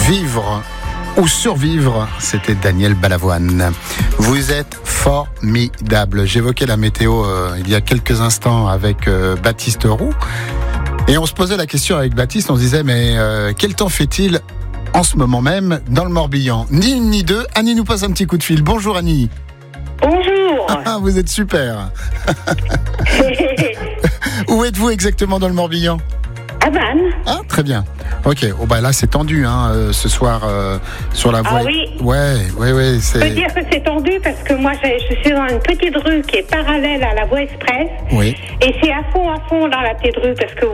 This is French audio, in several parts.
Vivre ou survivre, c'était Daniel Balavoine. Vous êtes formidable. J'évoquais la météo il y a quelques instants avec Baptiste Roux. Et on se posait la question avec Baptiste, on se disait mais quel temps fait-il en ce moment même dans le Morbihan? Ni une ni deux, Annie nous passe un petit coup de fil. Bonjour Annie. Bonjour. Ah, vous êtes super. Où êtes-vous exactement dans le Morbihan? À Vannes. Ah, très bien. Ok, oh, bah là c'est tendu ce soir sur la voie. Ah oui. Ouais, Je peux dire que c'est tendu parce que moi je suis dans une petite rue qui est parallèle à la voie express. Oui. Et c'est à fond dans la petite rue parce que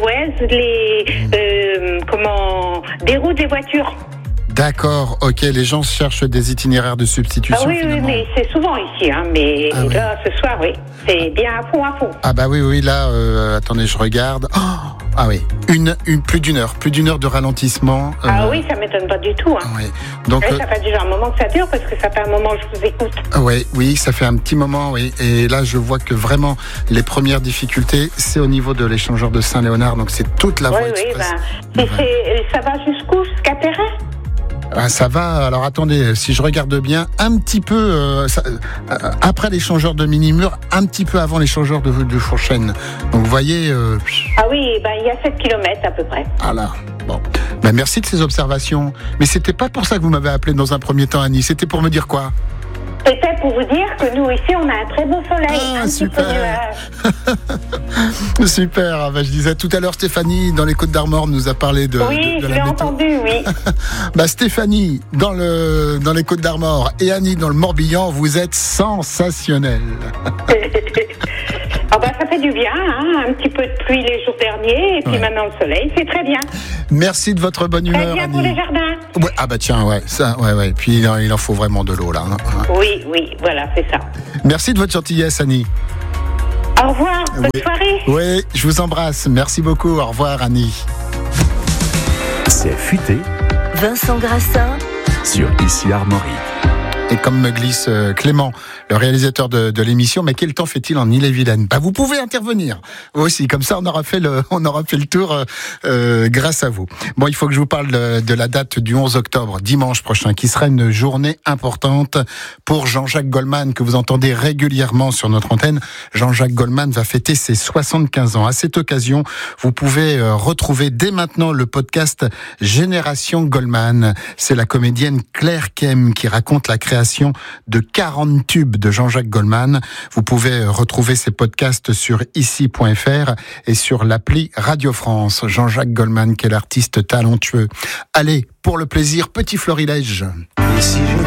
déroute des voitures. D'accord, ok, les gens cherchent des itinéraires de substitution. Ah oui, mais c'est souvent ici, mais là ce soir, oui, c'est bien à fond. Ah bah oui, là, attendez, je regarde. Oh, ah oui, plus d'une heure de ralentissement. Ah oui, ça m'étonne pas du tout. Oui. Donc, ça fait déjà un moment que ça dure parce que ça fait un moment que je vous écoute. Oui, ça fait un petit moment, oui. Et là, je vois que vraiment, les premières difficultés, c'est au niveau de l'échangeur de Saint-Léonard, donc c'est toute la voie express. Ça va jusqu'à Perrin? Ah, ça va, alors attendez, si je regarde bien, un petit peu après l'échangeur de Mini-Mur, un petit peu avant l'échangeur de Fourchenne. Donc vous voyez... Ah oui, il y a 7 km à peu près. Ah là, bon. Merci de ces observations. Mais c'était pas pour ça que vous m'avez appelé dans un premier temps, Annie, c'était pour me dire quoi? C'était pour vous dire que nous, ici, on a un très beau soleil. Ah, super. Super. Je disais tout à l'heure, Stéphanie, dans les Côtes-d'Armor, nous a parlé de oui, de je la l'ai météo. entendu, oui. Stéphanie, dans les Côtes-d'Armor et Annie, dans le Morbihan, vous êtes sensationnels. Ça fait du bien, un petit peu de pluie les jours derniers, et puis maintenant le soleil, c'est très bien. Merci de votre bonne humeur, très bien Annie. pour les jardins. Ouais, ah bah tiens, ça, ouais. Puis il en faut vraiment de l'eau là. Oui, voilà, c'est ça. Merci de votre gentillesse, Annie. Au revoir, bonne soirée. Oui, je vous embrasse. Merci beaucoup. Au revoir, Annie. C'est futé. Vincent Grassin Sur Ici Armorique. Et comme me glisse Clément, le réalisateur de l'émission, mais quel temps fait-il en Ille-et-Vilaine? Vous pouvez intervenir vous aussi, comme ça on aura fait le tour grâce à vous. Bon, il faut que je vous parle de la date du 11 octobre, dimanche prochain, qui sera une journée importante pour Jean-Jacques Goldman, que vous entendez régulièrement sur notre antenne. Jean-Jacques Goldman va fêter ses 75 ans. À cette occasion, vous pouvez retrouver dès maintenant le podcast Génération Goldman. C'est la comédienne Claire Kem qui raconte la création de 40 tubes de Jean-Jacques Goldman. Vous pouvez retrouver ces podcasts sur ici.fr et sur l'appli Radio France. Jean-Jacques Goldman, quel artiste talentueux. Allez, pour le plaisir, petit florilège. Et si je